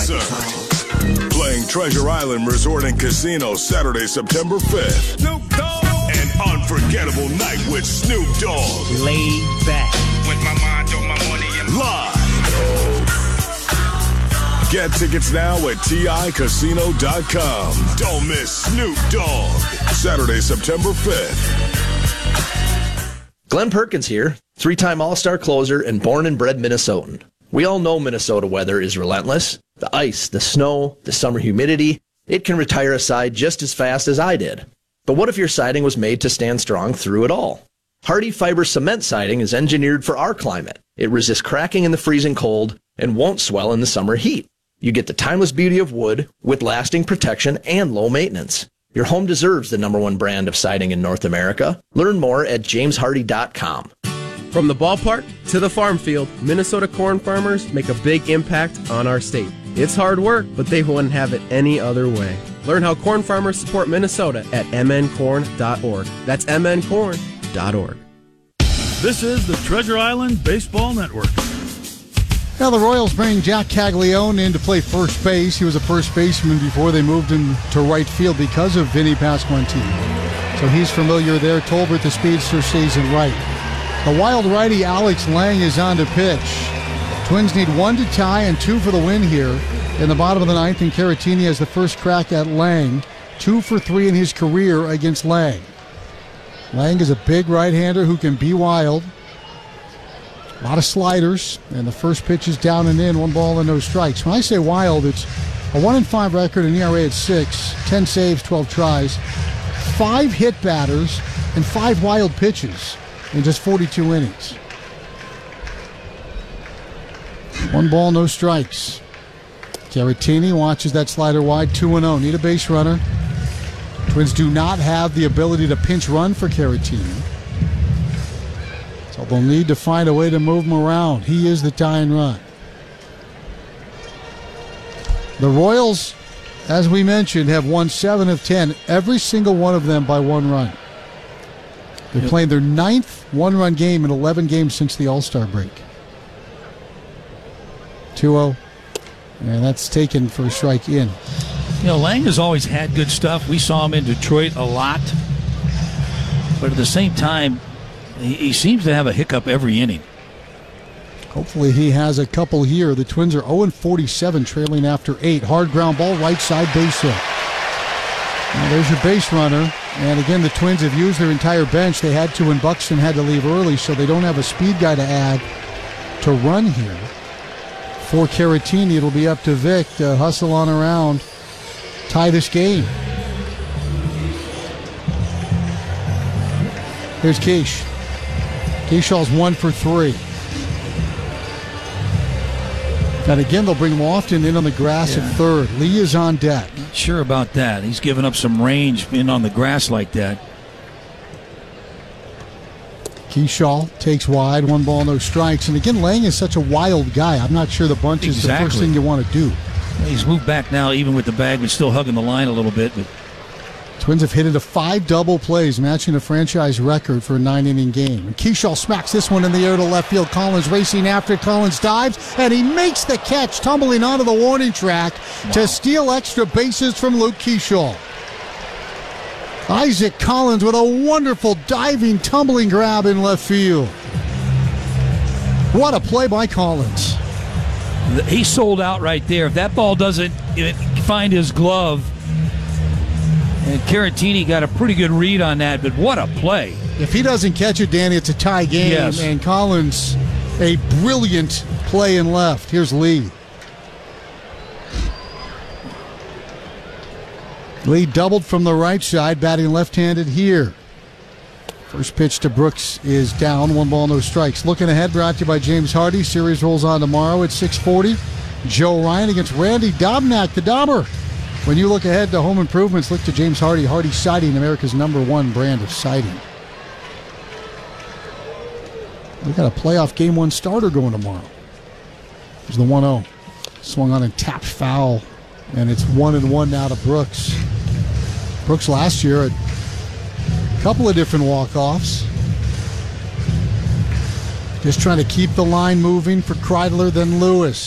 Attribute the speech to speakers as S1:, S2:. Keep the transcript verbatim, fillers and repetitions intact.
S1: Spencer. Playing Treasure Island Resort and Casino Saturday, September fifth. Snoop Dogg. An unforgettable night with Snoop Dogg.
S2: Laid back.
S3: With my mind on my money and
S1: Live. Get tickets now at T I casino dot com. Don't miss Snoop Dogg. Saturday, September fifth.
S4: Glenn Perkins here, three-time All-Star closer and born and bred Minnesotan. We all know Minnesota weather is relentless. The ice, the snow, the summer humidity, it can retire a side just as fast as I did. But what if your siding was made to stand strong through it all? Hardy Fiber Cement Siding is engineered for our climate. It resists cracking in the freezing cold and won't swell in the summer heat. You get the timeless beauty of wood with lasting protection and low maintenance. Your home deserves the number one brand of siding in North America. Learn more at james hardy dot com.
S5: From the ballpark to the farm field, Minnesota corn farmers make a big impact on our state. It's hard work, but they wouldn't have it any other way. Learn how corn farmers support Minnesota at m n corn dot org. That's m n corn dot org.
S6: This is the Treasure Island Baseball Network.
S7: Now the Royals bring Jack Caglione in to play first base. He was a first baseman before they moved him to right field because of Vinny Pasquantino. So he's familiar there. Tolbert, the speedster, stays in right. The Wild righty Alex Lang is on to pitch. Twins need one to tie and two for the win here in the bottom of the ninth, and Caratini has the first crack at Lang. Two for three in his career against Lang. Lang is a big right-hander who can be wild. A lot of sliders, and the first pitch is down and in, one ball and no strikes. When I say wild, it's a one and five record, an E R A at six, ten saves, twelve tries, five hit batters, and five wild pitches in just forty-two innings. One ball, no strikes. Caratini watches that slider wide, two and oh. Need a base runner. Twins do not have the ability to pinch run for Caratini. So they'll need to find a way to move him around. He is the tying run. The Royals, as we mentioned, have won seven of ten, every single one of them by one run. They're yep. playing their ninth one-run game in eleven games since the All-Star break. two oh, and that's taken for a strike in.
S6: You know, Lang has always had good stuff. We saw him in Detroit a lot. But at the same time, he, he seems to have a hiccup every inning.
S7: Hopefully he has a couple here. The Twins are oh and forty-seven, trailing after eight. Hard ground ball, right side base hit. Now there's your base runner. And again, the Twins have used their entire bench. They had to when Buxton had to leave early, so they don't have a speed guy to add to run here. For Caratini, it'll be up to Vic to hustle on around, tie this game. Here's Keish. Keishaw's one for three. And again, they'll bring Lofton in on the grass yeah. at third. Lee is on deck.
S6: Not sure about that. He's given up some range in on the grass like that.
S7: Keyshaw takes wide, one ball, no strikes. And again, Lang is such a wild guy. I'm not sure the bunch is exactly. the first thing you want to do.
S6: He's moved back now, even with the bag, but still hugging the line a little bit. But
S7: Twins have hit into five double plays, matching a franchise record for a nine-inning game. And Keyshaw smacks this one in the air to left field. Collins racing after it. Collins dives, and he makes the catch, tumbling onto the warning track wow. to steal extra bases from Luke Keyshaw. Isaac Collins with a wonderful diving, tumbling grab in left field. What a play by Collins.
S6: He sold out right there. If that ball doesn't find his glove, and Caratini got a pretty good read on that, but what a play.
S7: If he doesn't catch it, Danny, it's a tie game.
S6: Yes.
S7: And Collins, a brilliant play in left. Here's Lee. Lee doubled from the right side, batting left-handed here. First pitch to Brooks is down, one ball, no strikes. Looking ahead, brought to you by James Hardy. Series rolls on tomorrow at six forty. Joe Ryan against Randy Dobnak, the Dobber. When you look ahead to home improvements, look to James Hardy. Hardy Siding, America's number one brand of siding. We got a playoff game one starter going tomorrow. There's the one oh. Swung on and tapped foul. And it's one and one now to Brooks. Brooks last year, a couple of different walk-offs. Just trying to keep the line moving for Kreidler, then Lewis.